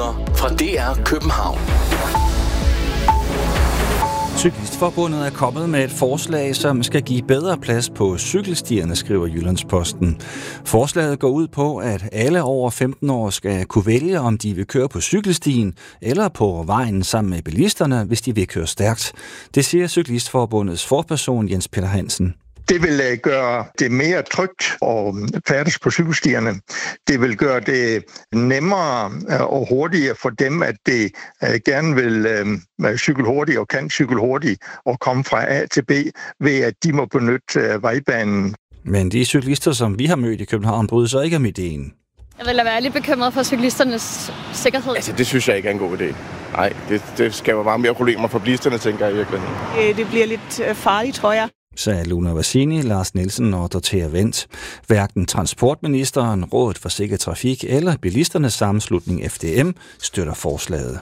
Nyheder fra DR København. Cyklistforbundet er kommet med et forslag, som skal give bedre plads på cykelstierne, skriver Jyllandsposten. Forslaget går ud på, at alle over 15 år skal kunne vælge, om de vil køre på cykelstien eller på vejen sammen med bilisterne, hvis de vil køre stærkt. Det siger Cyklistforbundets forperson Jens Peter Hansen. Det vil gøre det mere trygt at færdes på cykelstierne. Det vil gøre det nemmere og hurtigere for dem, at det gerne vil cykle hurtigt og kan cykle hurtigt og komme fra A til B, ved at de må benytte vejbanen. Men de cyklister, som vi har mødt i København, bryder sig ikke om ideen. Jeg vil være lidt bekymret for cyklisternes sikkerhed. Altså, det synes jeg ikke er en god idé. Nej, det skaber bare mere problemer for bilisterne, tænker jeg i virkeligheden. Det bliver lidt farligt, tror jeg. Sagde Luna Vassini, Lars Nielsen og Dorthea Wendt. Hverken transportministeren, Rådet for Sikker Trafik eller bilisternes sammenslutning FDM støtter forslaget.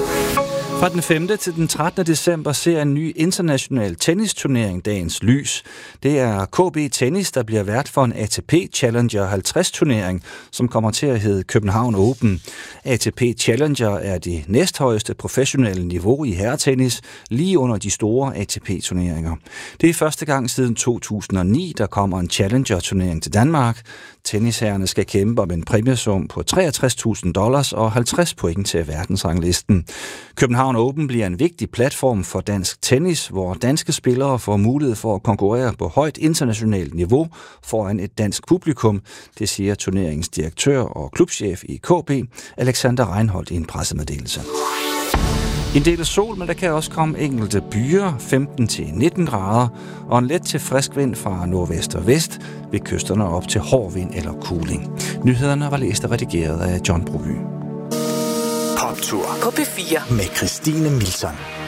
Fra den 5. til den 13. december ser en ny international tennisturnering dagens lys. Det er KB Tennis, der bliver vært for en ATP Challenger 50-turnering, som kommer til at hedde København Open. ATP Challenger er det næsthøjeste professionelle niveau i herretennis, lige under de store ATP-turneringer. Det er første gang siden 2009, der kommer en Challenger-turnering til Danmark. Tennisherrerne skal kæmpe om en præmiesum på $63.000 og 50 point til verdensranglisten. København Open bliver en vigtig platform for dansk tennis, hvor danske spillere får mulighed for at konkurrere på højt internationalt niveau foran et dansk publikum. Det siger turneringens direktør og klubchef i KB, Alexander Reinholdt, i en pressemeddelelse. En del af sol, men der kan også komme enkelte byer, 15-19 grader, og en let til frisk vind fra nordvest og vest, ved kysterne op til hård vind eller kuling. Nyhederne var læst og redigeret af John Broby. Poptur på P4 med Christine Milson.